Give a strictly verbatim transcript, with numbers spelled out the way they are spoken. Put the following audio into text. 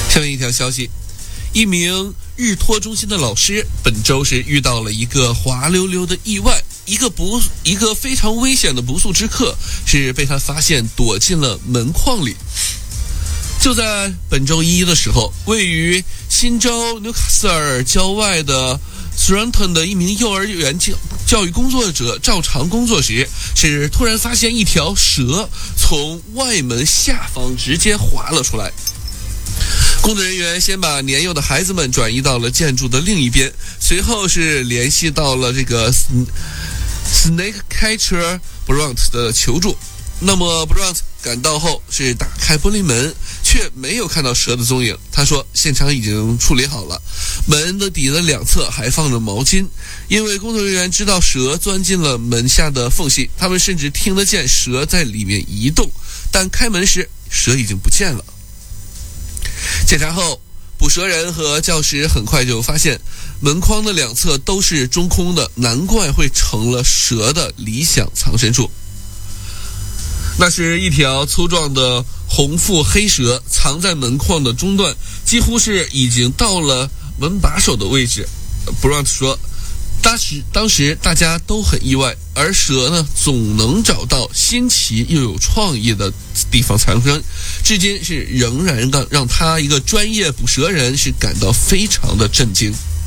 下面一条消息，一名日托中心的老师本周是遇到了一个滑溜溜的意外，一个不一个非常危险的不速之客是被他发现躲进了门框里。就在本周一的时候，位于新州纽卡斯尔郊外的 Thornton 的一名幼儿园教育工作者照常工作时，是突然发现一条蛇从外门下方直接滑了出来。工作人员先把年幼的孩子们转移到了建筑的另一边，随后是联系到了这个 Snake Catcher Brunt 的求助。那么 Brunt 赶到后是打开玻璃门，却没有看到蛇的踪影。他说现场已经处理好了，门的底的两侧还放着毛巾。因为工作人员知道蛇钻进了门下的缝隙，他们甚至听得见蛇在里面移动，但开门时蛇已经不见了。检查后，捕蛇人和教师很快就发现门框的两侧都是中空的，难怪会成了蛇的理想藏身处。那是一条粗壮的红腹黑蛇，藏在门框的中段，几乎是已经到了门把手的位置。Brunt 说，当时当时大家都很意外，而蛇呢总能找到新奇又有创意的地方藏身，至今是仍然让让他一个专业捕蛇人是感到非常的震惊。